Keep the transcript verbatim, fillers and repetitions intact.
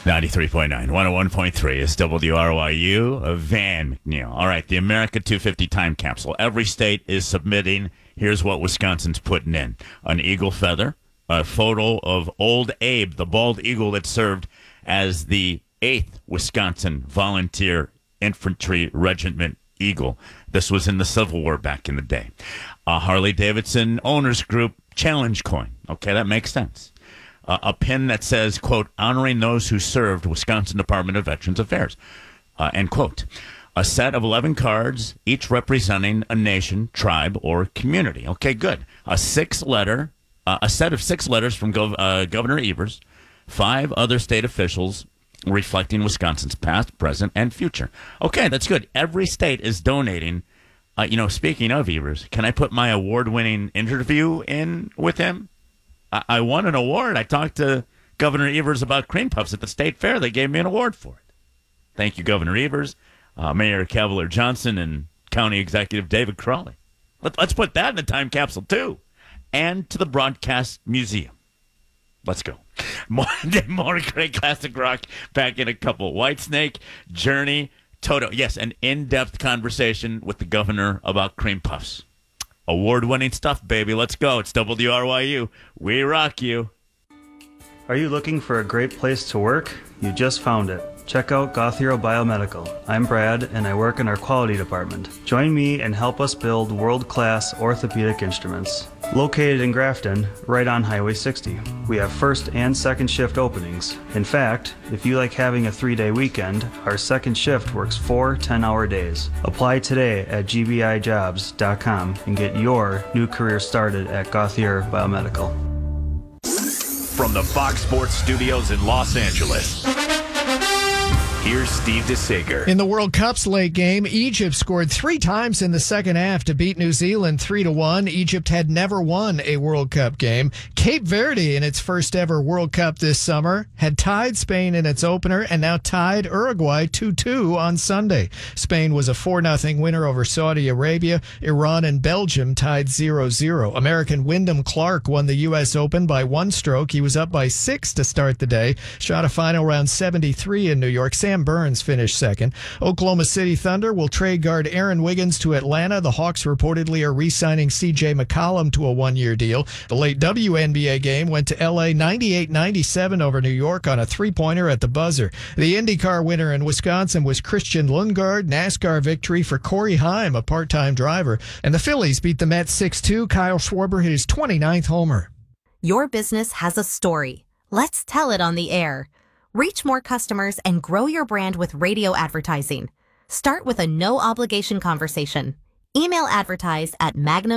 ninety-three point nine, one oh one point three is W R Y U, of Van McNeil. All right, the America two fifty time capsule. Every state is submitting. Here's what Wisconsin's putting in. An eagle feather, a photo of Old Abe, the bald eagle that served as the eighth Wisconsin Volunteer Infantry Regiment Eagle. This was in the Civil War back in the day. A Harley-Davidson Owners Group challenge coin. Okay, that makes sense. Uh, a pin that says, quote, honoring those who served Wisconsin Department of Veterans Affairs, uh, end quote. A set of eleven cards, each representing a nation, tribe, or community. Okay, good. A six-letter, uh, a set of six letters from Gov- uh, Governor Evers, five other state officials reflecting Wisconsin's past, present, and future. Okay, that's good. Every state is donating. Uh, you know, speaking of Evers, can I put my award-winning interview in with him? I, I won an award. I talked to Governor Evers about cream puffs at the state fair. They gave me an award for it. Thank you, Governor Evers, uh, Mayor Cavalier Johnson, and County Executive David Crawley. Let, let's put that in the time capsule, too. And to the Broadcast Museum. Let's go. More, more great classic rock back in a couple. Whitesnake, Journey, Toto. Yes, an in-depth conversation with the governor about cream puffs. Award-winning stuff, baby. Let's go. It's W R Y U. We rock you. Are you looking for a great place to work? You just found it. Check out Goth Hero Biomedical. I'm Brad, and I work in our quality department. Join me and help us build world-class orthopedic instruments. Located in Grafton, right on Highway sixty. We have first and second shift openings. In fact, if you like having a three-day weekend, our second shift works four ten-hour days. Apply today at g b i jobs dot com and get your new career started at Goth Hero Biomedical. From the Fox Sports Studios in Los Angeles, here's Steve DeSager. In the World Cup's late game, Egypt scored three times in the second half to beat New Zealand three to one. Egypt had never won a World Cup game. Cape Verde, in its first ever World Cup this summer, had tied Spain in its opener and now tied Uruguay two two on Sunday. Spain was a four nothing winner over Saudi Arabia. Iran and Belgium tied zero zero. American Wyndham Clark won the U S Open by one stroke. He was up by six to start the day. Shot a final round seventy-three in New York. Sam Burns finished second. Oklahoma City Thunder will trade guard Aaron Wiggins to Atlanta. The Hawks reportedly are re-signing C J McCollum to a one-year deal. The late W N B A game went to L A ninety-eight ninety-seven over New York on a three-pointer at the buzzer. The IndyCar winner in Wisconsin was Christian Lundgaard. NASCAR victory for Corey Heim, a part-time driver. And the Phillies beat the Mets six two. Kyle Schwarber hit his twenty-ninth homer. Your business has a story. Let's tell it on the air. Reach more customers and grow your brand with radio advertising. Start with a no-obligation conversation. Email advertise at magnum